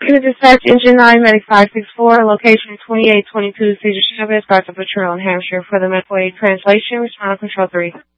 Unit Dispatch Engine 9, Medic 564, location 2822 Cesar Chavez, Garza Patrol in Hampshire. For the medical aid translation, respond to Control 3.